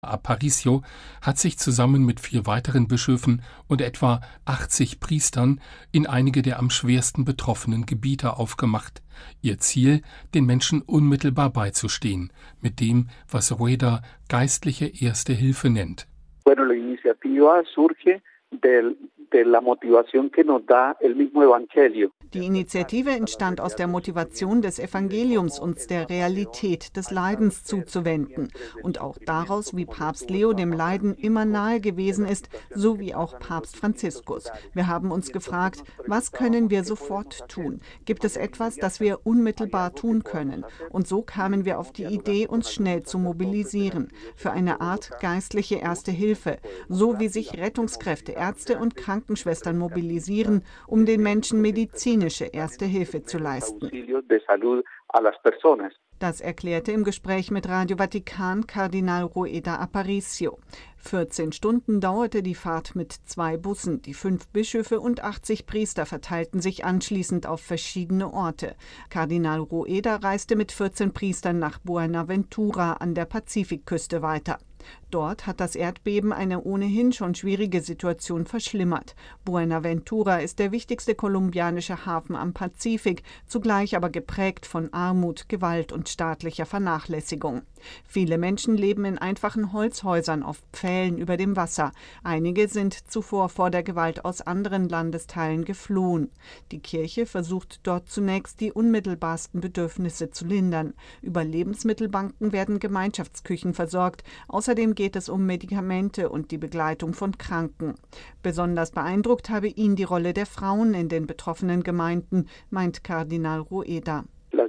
Aparicio hat sich zusammen mit 4 weiteren Bischöfen und etwa 80 Priestern in einige der am schwersten betroffenen Gebiete aufgemacht. Ihr Ziel, den Menschen unmittelbar beizustehen, mit dem, was Rueda geistliche Erste Hilfe nennt. Bueno, la iniciativa surge de la motivación que nos da el mismo Evangelio. Die Initiative entstand aus der Motivation des Evangeliums, uns der Realität des Leidens zuzuwenden und auch daraus, wie Papst Leo dem Leiden immer nahe gewesen ist, so wie auch Papst Franziskus. Wir haben uns gefragt, was können wir sofort tun? Gibt es etwas, das wir unmittelbar tun können? Und so kamen wir auf die Idee, uns schnell zu mobilisieren für eine Art geistliche Erste Hilfe, so wie sich Rettungskräfte, Ärzte und Krankenschwestern mobilisieren, um den Menschen medizinische Erste Hilfe zu leisten. Das erklärte im Gespräch mit Radio Vatikan Kardinal Rueda Aparicio. 14 Stunden dauerte die Fahrt mit 2 Bussen. Die 5 Bischöfe und 80 Priester verteilten sich anschließend auf verschiedene Orte. Kardinal Rueda reiste mit 14 Priestern nach Buenaventura an der Pazifikküste weiter. Dort hat das Erdbeben eine ohnehin schon schwierige Situation verschlimmert. Buenaventura ist der wichtigste kolumbianische Hafen am Pazifik, zugleich aber geprägt von Armut, Gewalt und staatlicher Vernachlässigung. Viele Menschen leben in einfachen Holzhäusern auf Pfählen über dem Wasser. Einige sind zuvor vor der Gewalt aus anderen Landesteilen geflohen. Die Kirche versucht dort zunächst die unmittelbarsten Bedürfnisse zu lindern. Über Lebensmittelbanken werden Gemeinschaftsküchen versorgt. Außerdem geht es um Medikamente und die Begleitung von Kranken. Besonders beeindruckt habe ihn die Rolle der Frauen in den betroffenen Gemeinden, meint Kardinal Rueda.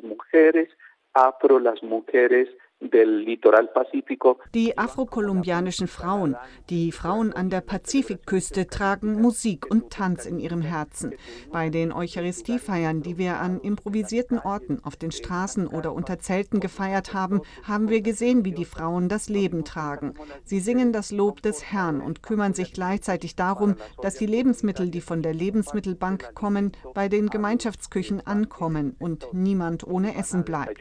Die afrokolumbianischen Frauen, die Frauen an der Pazifikküste, tragen Musik und Tanz in ihrem Herzen. Bei den Eucharistiefeiern, die wir an improvisierten Orten, auf den Straßen oder unter Zelten gefeiert haben, haben wir gesehen, wie die Frauen das Leben tragen. Sie singen das Lob des Herrn und kümmern sich gleichzeitig darum, dass die Lebensmittel, die von der Lebensmittelbank kommen, bei den Gemeinschaftsküchen ankommen und niemand ohne Essen bleibt.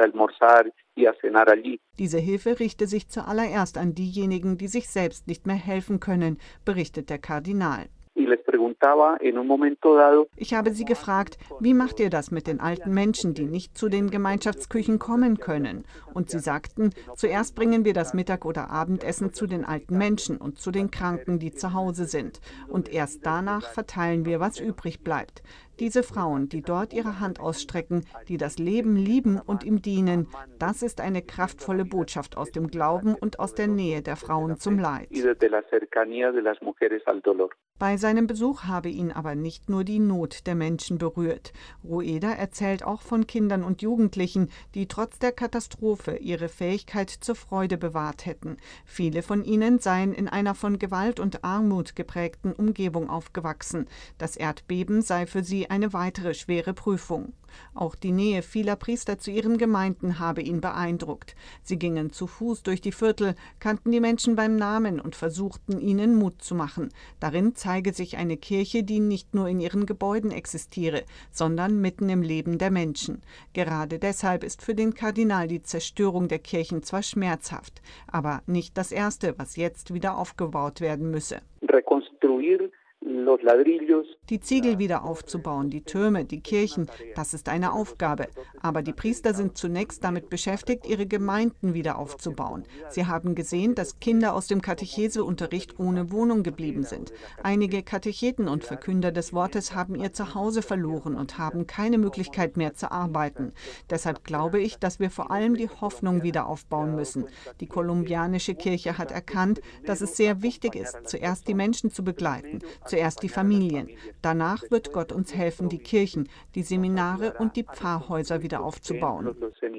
Diese Hilfe richte sich zuallererst an diejenigen, die sich selbst nicht mehr helfen können, berichtet der Kardinal. Ich habe sie gefragt, wie macht ihr das mit den alten Menschen, die nicht zu den Gemeinschaftsküchen kommen können? Und sie sagten, zuerst bringen wir das Mittag- oder Abendessen zu den alten Menschen und zu den Kranken, die zu Hause sind. Und erst danach verteilen wir, was übrig bleibt. Diese Frauen, die dort ihre Hand ausstrecken, die das Leben lieben und ihm dienen, das ist eine kraftvolle Botschaft aus dem Glauben und aus der Nähe der Frauen zum Leid. Bei seinem Besuch habe ihn aber nicht nur die Not der Menschen berührt. Rueda erzählt auch von Kindern und Jugendlichen, die trotz der Katastrophe ihre Fähigkeit zur Freude bewahrt hätten. Viele von ihnen seien in einer von Gewalt und Armut geprägten Umgebung aufgewachsen. Das Erdbeben sei für sie eine weitere schwere Prüfung. Auch die Nähe vieler Priester zu ihren Gemeinden habe ihn beeindruckt. Sie gingen zu Fuß durch die Viertel, kannten die Menschen beim Namen und versuchten, ihnen Mut zu machen. Darin zeige sich eine Kirche, die nicht nur in ihren Gebäuden existiere, sondern mitten im Leben der Menschen. Gerade deshalb ist für den Kardinal die Zerstörung der Kirchen zwar schmerzhaft, aber nicht das Erste, was jetzt wieder aufgebaut werden müsse. Die Ziegel wieder aufzubauen, die Türme, die Kirchen, das ist eine Aufgabe. Aber die Priester sind zunächst damit beschäftigt, ihre Gemeinden wieder aufzubauen. Sie haben gesehen, dass Kinder aus dem Katecheseunterricht ohne Wohnung geblieben sind. Einige Katecheten und Verkünder des Wortes haben ihr Zuhause verloren und haben keine Möglichkeit mehr zu arbeiten. Deshalb glaube ich, dass wir vor allem die Hoffnung wieder aufbauen müssen. Die kolumbianische Kirche hat erkannt, dass es sehr wichtig ist, zuerst die Menschen zu begleiten, zuerst die Familien. Danach wird Gott uns helfen, die Kirchen, die Seminare und die Pfarrhäuser wieder aufzubauen.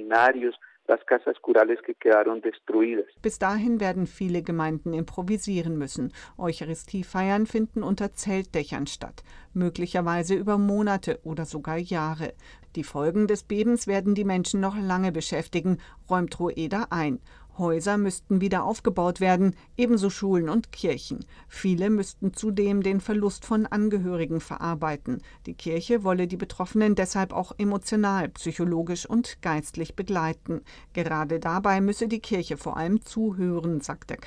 Bis dahin werden viele Gemeinden improvisieren müssen. Eucharistiefeiern finden unter Zeltdächern statt, möglicherweise über Monate oder sogar Jahre. Die Folgen des Bebens werden die Menschen noch lange beschäftigen, räumt Rueda ein. Häuser müssten wieder aufgebaut werden, ebenso Schulen und Kirchen. Viele müssten zudem den Verlust von Angehörigen verarbeiten. Die Kirche wolle die Betroffenen deshalb auch emotional, psychologisch und geistlich begleiten. Gerade dabei müsse die Kirche vor allem zuhören, sagt der